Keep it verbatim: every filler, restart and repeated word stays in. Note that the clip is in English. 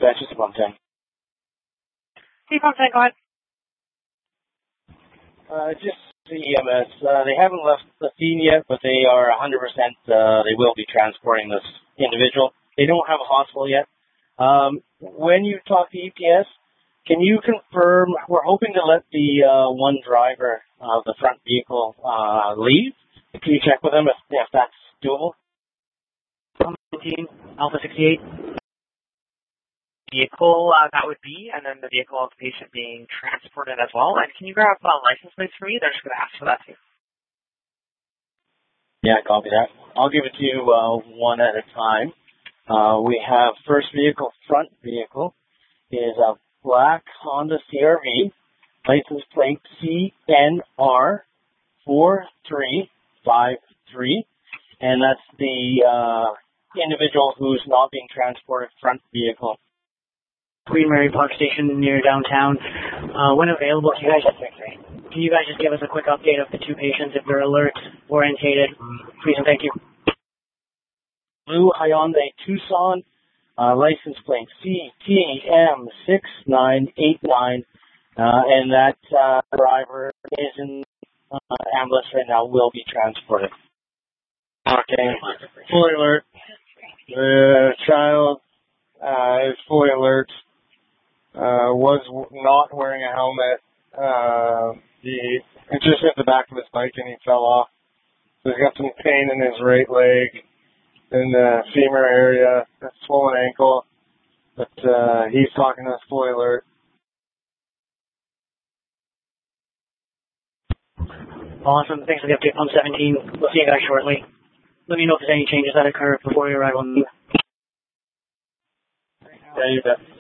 Dispatch, it's Pump ten. Hey, Pump ten, go ahead. Uh, just the E M S. Uh, they haven't left the scene yet, but they are one hundred percent, uh, they will be transporting this individual. They don't have a hospital yet. Um, when you talk to E P S, can you confirm, we're hoping to let the uh, one driver of the front vehicle uh, leave. Can you check with them if, if that's doable? seventeen, Alpha sixty-eight. Vehicle, uh, that would be, and then the vehicle of the patient being transported as well. And can you grab uh, license plates for me? They're just going to ask for that too. Yeah, copy that. I'll give it to you uh, one at a time. Uh, we have first vehicle, front vehicle, is a black Honda C R V, license plate C N R four three five three, and that's the uh, individual who's not being transported front vehicle. Queen Mary Park Station near downtown. Uh, when available, can you guys can you guys just give us a quick update of the two patients if they're alert, orientated? Please and thank you. Blue Hyundai Tucson, uh, license plate C T M six nine eight nine, uh, and that uh, driver is in uh, ambulance right now, will be transported. Okay, fully alert. The child uh, is fully alert. Uh, was not wearing a helmet. Uh, he it just hit the back of his bike and he fell off. So he's got some pain in his right leg, in the femur area, a swollen ankle. But uh, he's talking to us, fully alert. Awesome. Thanks for the update, Pump seventeen. We'll see you guys shortly. Let me know if there's any changes that occur before you arrive on the. Yeah, you bet.